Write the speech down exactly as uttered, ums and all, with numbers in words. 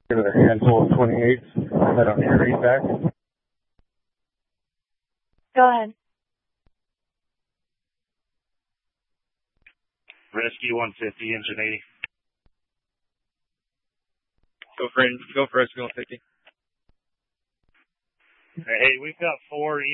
Another handful of twenty-eights. Head on your read back. Go ahead. Rescue one fifty, engine eighty. Go for, go for Rescue one fifty. Hey, we've got four